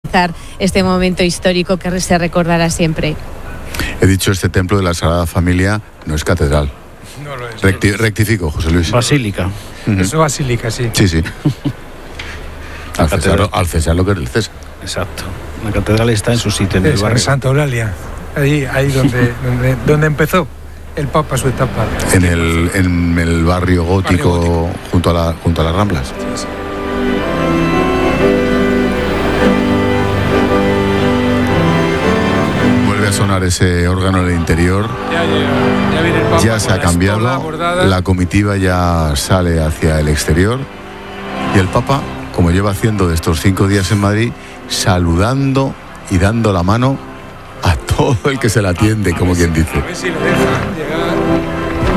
este momento histórico que se recordará siempre. He dicho, este templo de la Sagrada Familia no es catedral. No lo es. Rectifico, José Luis. Basílica. Es una basílica, sí. Sí. Al César lo que es el César. Exacto. La catedral está en su sitio, en el Es barrio. en Santa Eulalia, ahí donde empezó el Papa su etapa. En el barrio gótico, junto a las Ramblas. Sí. Vuelve a sonar ese órgano en el interior. Ya viene el Papa. Ya se ha cambiado. La comitiva ya sale hacia el exterior. Y el Papa, como lleva haciendo estos 5 días en Madrid, saludando y dando la mano a todo el que se la atiende, como quien dice. A ver si le deja.